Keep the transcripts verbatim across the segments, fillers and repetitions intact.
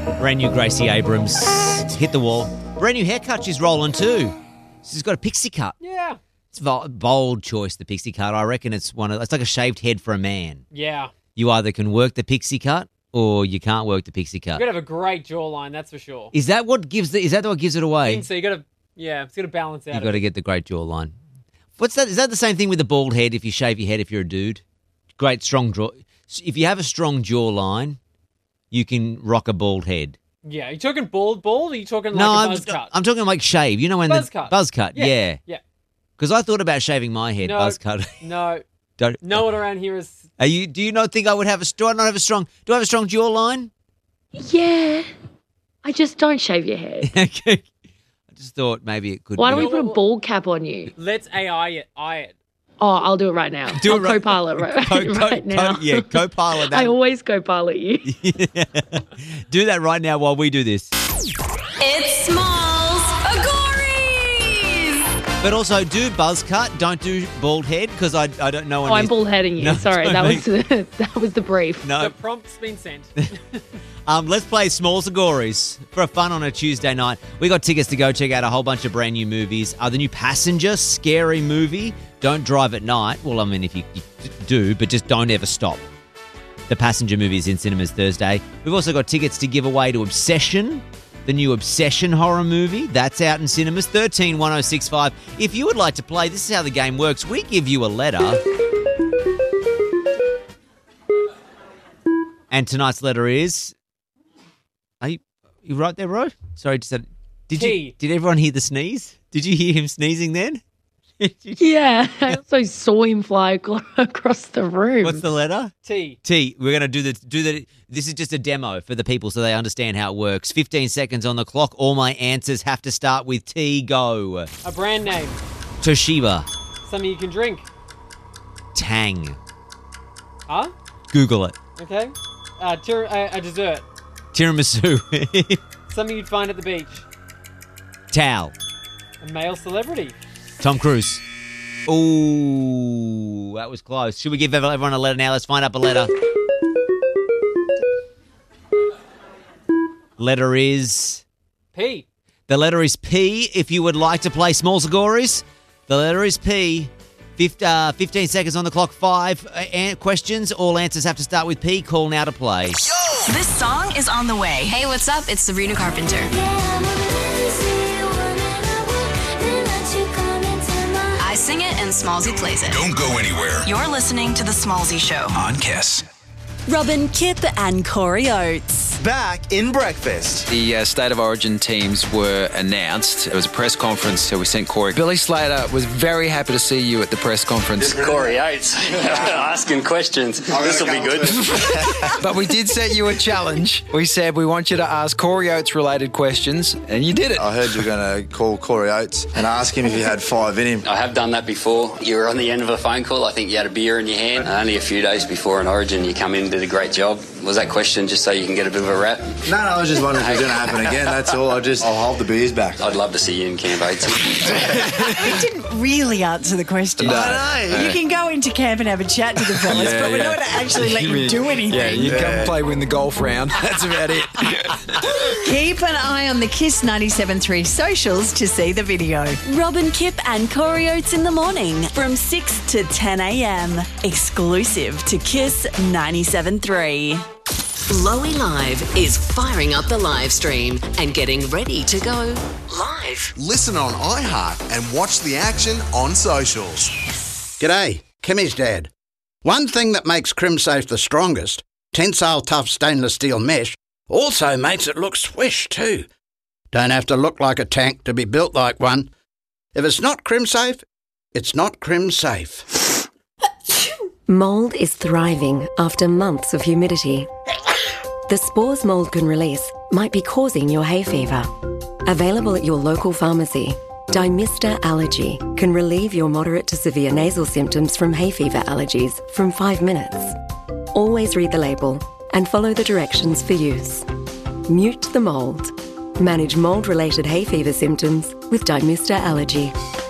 Brand new Gracie Abrams. Hit the wall. Brand new haircut she's rolling too. She's got a pixie cut. Yeah. It's a bold choice, the pixie cut. I reckon it's one of, it's like a shaved head for a man. Yeah. You either can work the pixie cut or you can't work the pixie cut. You've got to have a great jawline, that's for sure. Is that what gives the, is that what gives it away? So you got to, yeah, it's got to balance out. You've got to get the great jawline. What's that? Is that the same thing with the bald head if you shave your head if you're a dude? Great strong jaw. If you have a strong jawline, you can rock a bald head. Yeah, are you talking bald bald or are you talking like no, a I'm, buzz cut? I'm talking like shave. You know when buzz the cut. buzz cut, yeah. Yeah. Because I thought about shaving my head, No. buzz cut. No. Don't, No one around here is... Are you? Do you not think I would have a? Do I not have a strong? Do I have a strong jawline? Yeah. I just don't shave your hair. Okay. I just thought maybe it could. Why be. don't we put a bald cap on you? Let's A I it. I it. Oh, I'll do it right now. Do it I'll right- co-pilot right, Co- co- right now. co- yeah, co-pilot that. I always co-pilot you. Do that right now while we do this. It's Smalls Agories! But also do buzz cut. Don't do bald head because I I don't know. Oh, I'm bald heading you. No, Sorry, don't that be- was the, that was the brief. No. The prompt's been sent. Um, let's play Smalls Agories for fun on a Tuesday night. We got tickets to go check out a whole bunch of brand new movies. Uh, the new Passenger, scary movie. Don't drive at night. Well, I mean, if you, you do, but just don't ever stop. The Passenger movie is in cinemas Thursday. We've also got tickets to give away to Obsession, the new Obsession horror movie. That's out in cinemas. thirteen one oh six five. If you would like to play, this is how the game works. We give you a letter. And tonight's letter is... Are you, you right there, Ro? Sorry, just said. Did T. you? Did everyone hear the sneeze? Did you hear him sneezing then? Yeah, I also saw him fly ac- across the room. What's the letter? T. T. We're gonna do the do the. This is just a demo for the people so they understand how it works. Fifteen seconds on the clock. All my answers have to start with T. Go. A brand name. Toshiba. Something you can drink. Tang. Huh? Google it. Okay. Uh, tir- uh, a dessert. Tiramisu. Something you'd find at the beach. Towel. A male celebrity. Tom Cruise. Ooh, that was close. Should we give everyone a letter now? Let's find up a letter. Letter is... P. The letter is P. If you would like to play Small Agories, the letter is P. Fif- uh, fifteen seconds on the clock. Five uh, an- questions. All answers have to start with P. Call now to play. This song is on the way. Hey, what's up? It's Sabrina Carpenter. I sing it and Smallsy plays it. Don't go anywhere. You're listening to The Smallsy Show. On Kiss. Robin Kip and Corey Oates. Back in breakfast. The uh, State of Origin teams were announced. There was a press conference, so we sent Corey. Billy Slater was very happy to see you at the press conference. Corey Oates asking questions. This will be good. But we did set you a challenge. We said we want you to ask Corey Oates related questions, and you did it. I heard you were going to call Corey Oates and ask him if he had five in him. I have done that before. You were on the end of a phone call. I think you had a beer in your hand. Only a few days before an Origin, you come in and did a great job. Was that question just so you can get a bit of a rap? No, no, I was just wondering if it was going to happen again. That's all. I'll just, I'll hold the beers back. I'd love to see you in Camp Oates. We didn't really answer the question. No. I know. You can go into camp and have a chat to the fellas, Yeah, but we're yeah. not going to actually let you do anything. Yeah, you Yeah. come play win the golf round. That's about it. Keep an eye on the Kiss ninety-seven point three socials to see the video. Robin Kip and Corey Oates in the morning from six to ten a.m. Exclusive to Kiss ninety-seven point three. Lowy Live is firing up the live stream and getting ready to go live. Listen on iHeart and watch the action on socials. G'day, Kimmy's dad. One thing that makes CrimSafe the strongest, tensile tough stainless steel mesh, also makes it look swish too. Don't have to look like a tank to be built like one. If it's not CrimSafe, it's not CrimSafe. Mould is thriving after months of humidity. The spores mould can release might be causing your hay fever. Available at your local pharmacy, Dymista Allergy can relieve your moderate to severe nasal symptoms from hay fever allergies from five minutes. Always read the label and follow the directions for use. Mute the mould. Manage mould-related hay fever symptoms with Dymista Allergy.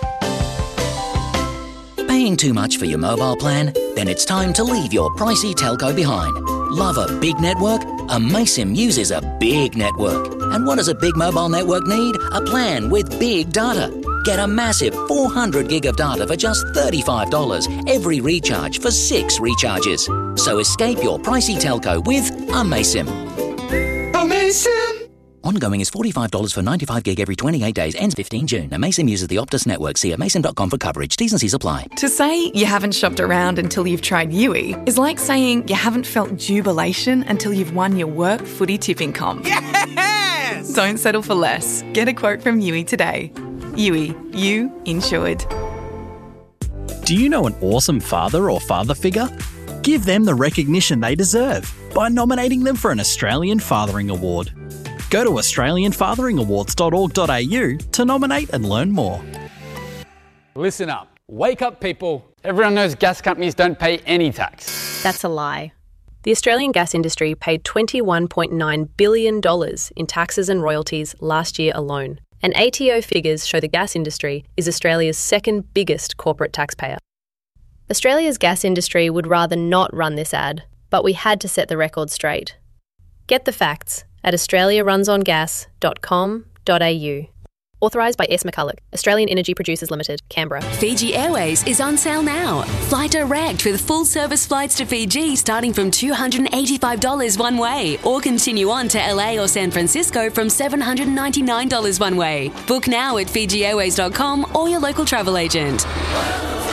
Paying too much for your mobile plan? Then it's time to leave your pricey telco behind. Love a big network? Amaysim uses a big network. And what does a big mobile network need? A plan with big data. Get a massive four hundred gig of data for just thirty-five dollars every recharge for six recharges. So escape your pricey telco with Amaysim. Amaysim! Ongoing is forty-five dollars for ninety-five gig every twenty-eight days. Ends fifteenth June. Amaysim uses the Optus network. See amaysim dot com for coverage. T's and C's apply. To say you haven't shopped around until you've tried Yui is like saying you haven't felt jubilation until you've won your work footy tipping comp. Yes! Don't settle for less. Get a quote from Yui today. Yui, you insured. Do you know an awesome father or father figure? Give them the recognition they deserve by nominating them for an Australian Fathering Award. Go to australian fathering awards dot org dot a u to nominate and learn more. Listen up. Wake up, people. Everyone knows gas companies don't pay any tax. That's a lie. The Australian gas industry paid twenty-one point nine billion dollars in taxes and royalties last year alone. And A T O figures show the gas industry is Australia's second biggest corporate taxpayer. Australia's gas industry would rather not run this ad, but we had to set the record straight. Get the facts at australia runs on gas dot com dot a u. Authorised by S. McCulloch, Australian Energy Producers Limited, Canberra. Fiji Airways is on sale now. Fly direct with full-service flights to Fiji starting from two hundred eighty-five dollars one way, or continue on to L A or San Francisco from seven hundred ninety-nine dollars one way. Book now at fiji airways dot com or your local travel agent.